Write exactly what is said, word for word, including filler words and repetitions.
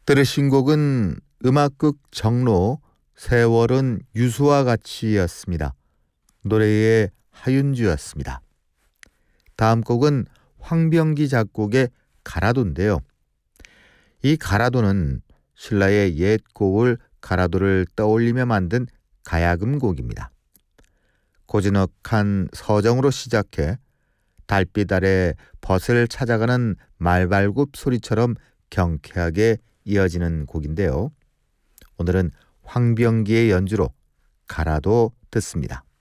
들으신 곡은 음악극 정로 세월은 유수와 같이였습니다. 노래의 하윤주였습니다. 다음 곡은 황병기 작곡의 가라도인데요. 이 가라도는 신라의 옛 고을 가라도를 떠올리며 만든 가야금 곡입니다. 고즈넉한 서정으로 시작해 달빛 아래 벗을 찾아가는 말발굽 소리처럼 경쾌하게 이어지는 곡인데요. 오늘은 황병기의 연주로 가라도 듣습니다.